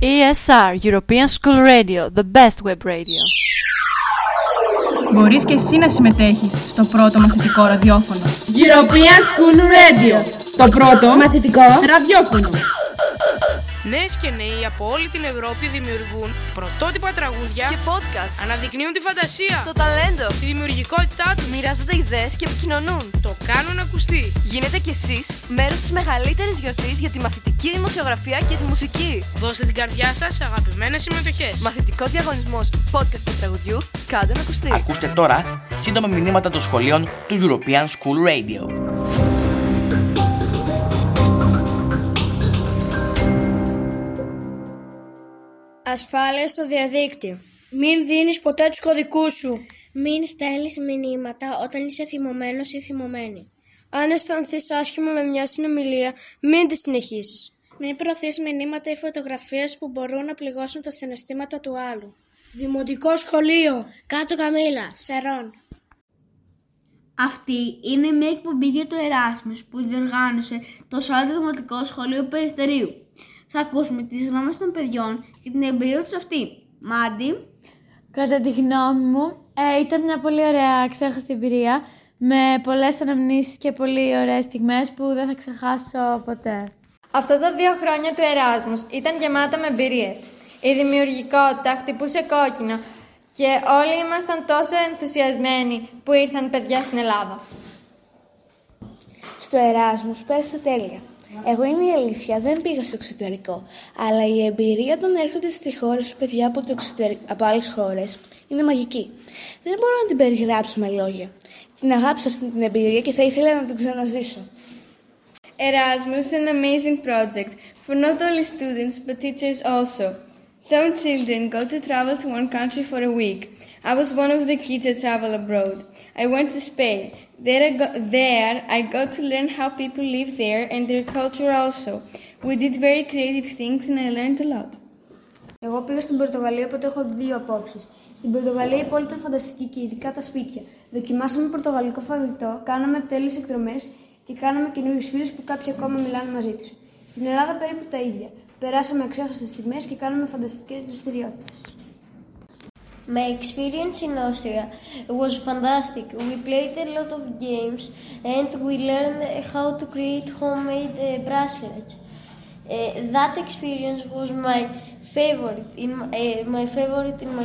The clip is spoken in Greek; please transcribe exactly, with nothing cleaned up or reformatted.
ι ες αρ, European School Radio, the best web radio. Μπορείς και εσύ να συμμετέχεις στο πρώτο μαθητικό ραδιόφωνο. European School Radio, το πρώτο μαθητικό ραδιόφωνο. Νέες και νέοι από όλη την Ευρώπη δημιουργούν πρωτότυπα τραγούδια και podcast. Αναδεικνύουν τη φαντασία, το ταλέντο, τη δημιουργικότητά τους. Μοιράζονται ιδέες και επικοινωνούν. Το κάνουν ακουστεί. Γίνετε κι εσείς μέρος της μεγαλύτερης γιορτής για τη μαθητική δημοσιογραφία και τη μουσική. Δώστε την καρδιά σας σε αγαπημένες συμμετοχές. Μαθητικός διαγωνισμός podcast του τραγουδιού, κάντε να ακουστεί. Ακούστε τώρα σύντομα μηνύματα των σχολείων του European School Radio. Ασφάλεια στο διαδίκτυο. Μην δίνεις ποτέ τους κωδικούς σου. Μην στέλνεις μηνύματα όταν είσαι θυμωμένος ή θυμωμένη. Αν αισθανθείς άσχημα με μια συνομιλία, μην τη συνεχίσεις. Μην προωθείς μηνύματα ή φωτογραφίες που μπορούν να πληγώσουν τα συναισθήματα του άλλου. Δημοτικό σχολείο. Κάτω Καμίλα, Σερών. Αυτή είναι μια εκπομπή για το Εράσμους που διοργάνωσε το Σάλτο Δημοτικό Σχολείο Περιστερίου. Θα ακούσουμε τις γνώμες των παιδιών και την εμπειρία τους αυτή. Μάντι. Κατά τη γνώμη μου, ε, ήταν μια πολύ ωραία ξέχαστη εμπειρία με πολλές αναμνήσεις και πολύ ωραίες στιγμές που δεν θα ξεχάσω ποτέ. Αυτά τα δύο χρόνια του Εράσμους ήταν γεμάτα με εμπειρίες. Η δημιουργικότητα χτυπούσε κόκκινο και όλοι ήμασταν τόσο ενθουσιασμένοι που ήρθαν παιδιά στην Ελλάδα. Στο Εράσμους πέρασα τέλεια. Εγώ είμαι η αλήθεια, δεν πήγα στο εξωτερικό, αλλά η εμπειρία όταν έρχονται στη χώρα σου παιδιά από, το εξωτερικό, από άλλες χώρες είναι μαγική. Δεν μπορώ να την περιγράψω με λόγια. Την αγάπησα αυτή την εμπειρία και θα ήθελα να την ξαναζήσω. Erasmus is an amazing project for not only students but teachers also. Some children go to travel to one country for a week. I was one of the kids that travel abroad. I went to Spain. There I, got, there I got to learn how people live there and their culture also. We did very creative things and I learned a lot. Εγώ πήγα στην Πορτογαλία, οπότε έχω δύο απόψεις. Στην Πορτογαλία η πόλη ήταν φανταστική και ειδικά τα σπίτια. Δοκιμάσαμε πορτογαλικό φαγητό, κάναμε τέλειες εκδρομές και κάναμε καινούριους φίλους που κάποιοι ακόμα μιλάνε μαζί τους. Στην Ελλάδα περίπου τα ίδια. Περάσαμε αξέχαστες στιγμές και κάναμε φανταστικές δραστηριότητες. My experience in Austria was fantastic. We played a lot of games and we learned how to create homemade uh, bracelets. Uh, that experience was my favorite in uh, my favorite in my